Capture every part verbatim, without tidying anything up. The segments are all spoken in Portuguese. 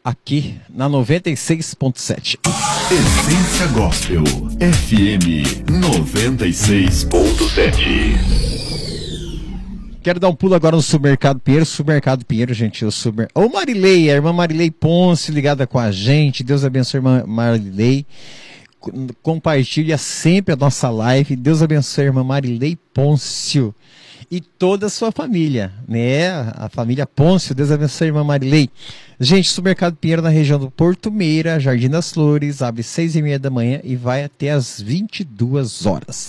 aqui na noventa e seis ponto sete. Essência Gospel, F M noventa e seis ponto sete. Quero dar um pulo agora no Supermercado Pinheiro. Supermercado Pinheiro, gente, o super... Ô Marilei, a irmã Marilei Ponce ligada com a gente. Deus abençoe a irmã Marilei. Compartilha sempre a nossa live. Deus abençoe a irmã Marilei Pôncio e toda a sua família, né? A família Pôncio. Deus abençoe a irmã Marilei. Gente, Supermercado Pinheiro na região do Porto Meira, Jardim das Flores, abre seis e meia da manhã e vai até às vinte e duas horas.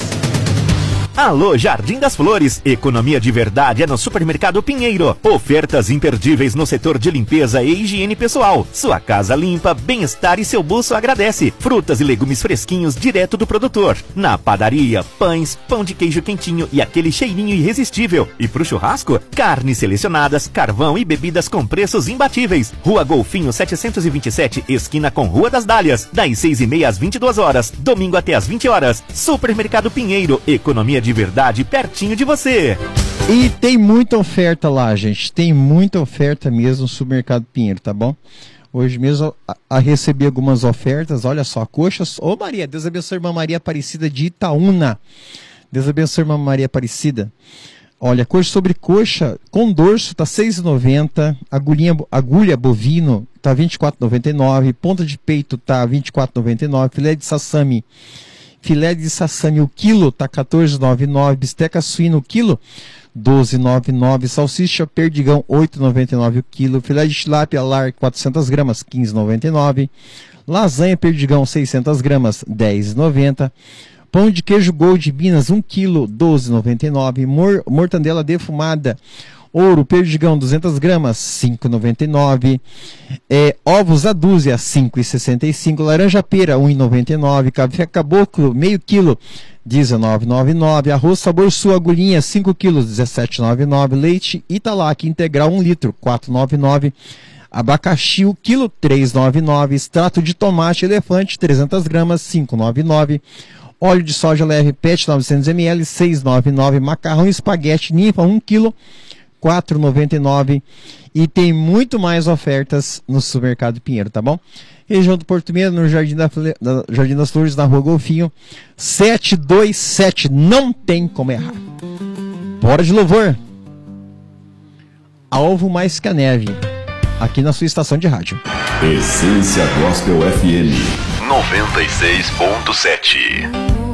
Alô, Jardim das Flores, economia de verdade é no Supermercado Pinheiro. Ofertas imperdíveis no setor de limpeza e higiene pessoal. Sua casa limpa, bem-estar e seu bolso agradece. Frutas e legumes fresquinhos direto do produtor. Na padaria, pães, pão de queijo quentinho e aquele cheirinho irresistível. E pro churrasco, carnes selecionadas, carvão e bebidas com preços imbatíveis. Rua Golfinho setecentos e vinte e sete, esquina com Rua das Dálias. Das seis e meia às vinte e duas horas, domingo até às vinte horas. Supermercado Pinheiro, economia de de verdade pertinho de você. E tem muita oferta lá, gente. Tem muita oferta mesmo no Supermercado Pinheiro, tá bom? Hoje mesmo a, a recebi algumas ofertas. Olha só, coxas. Ô Maria, Deus abençoe a irmã Maria Aparecida de Itaúna. Deus abençoe a irmã Maria Aparecida. Olha, coxa sobre coxa com dorso tá seis reais e noventa centavos. Agulhinha, agulha bovino tá vinte e quatro reais e noventa e nove centavos. Ponta de peito tá vinte e quatro reais e noventa e nove centavos. Filé de sassami Filé de sassami, o quilo tá quatorze reais e noventa e nove centavos. Bisteca suína, o quilo, doze reais e noventa e nove centavos. Salsicha perdigão, oito reais e noventa e nove centavos o quilo. Filé de tilápia lar, quatrocentas gramas, quinze reais e noventa e nove centavos. Lasanha perdigão, seiscentas gramas, dez reais e noventa centavos. Pão de queijo Gold Minas, um quilo, doze reais e noventa e nove centavos. Mor mortandela defumada, ouro perdigão, duzentas gramas, cinco reais e noventa e nove centavos. É, ovos a dúzia, cinco reais e sessenta e cinco centavos. Laranja pera, um real e noventa e nove centavos. Café caboclo, meio quilo, dezenove reais e noventa e nove centavos. Arroz sabor sul agulhinha, cinco quilos, dezessete reais e noventa e nove centavos. Leite Italac integral, um litro, quatro reais e noventa e nove centavos. Abacaxi, o quilo, três reais e noventa e nove centavos. Extrato de tomate elefante, trezentas gramas, cinco reais e noventa e nove centavos. Óleo de soja leve Pet novecentos mililitros, seis reais e noventa e nove centavos. Macarrão espaguete ninfa, um quilo, quatro reais e noventa e nove centavos. E tem muito mais ofertas no Supermercado Pinheiro, tá bom? Região do Porto Meira, no Jardim, da, da, Jardim das Flores, na Rua Golfinho, setecentos e vinte e sete. Não tem como errar. Bora de louvor. Alvo mais que a neve. Aqui na sua estação de rádio. Essência Gospel F M noventa e seis ponto sete.